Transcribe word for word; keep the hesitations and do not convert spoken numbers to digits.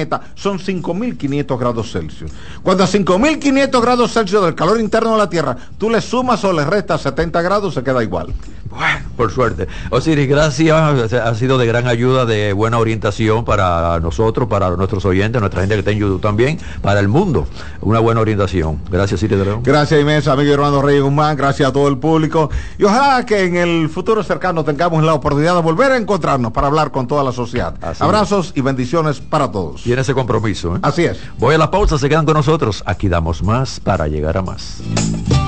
planeta son cinco mil quinientos grados Celsius. Cuando a cinco mil quinientos grados Celsius del calor interno de la Tierra, tú le sumas o le restas setenta grados, se queda igual. Bueno, por suerte. Osiris, gracias. Ha sido de gran ayuda, de buena orientación para nosotros, para nuestros oyentes, nuestra gente que está en YouTube también, para el mundo. Una buena orientación. Gracias, Osiris de León. Gracias inmensa, amigo y hermano Reyes Guzmán. Gracias a todo el público. Y ojalá que en el futuro cercano tengamos la oportunidad de volver a encontrarnos para hablar con toda la sociedad. Así Abrazos es. Y bendiciones para todos. Tiene ese compromiso, ¿eh? Así es. Voy a la pausa, se quedan con nosotros. Aquí damos más para llegar a más.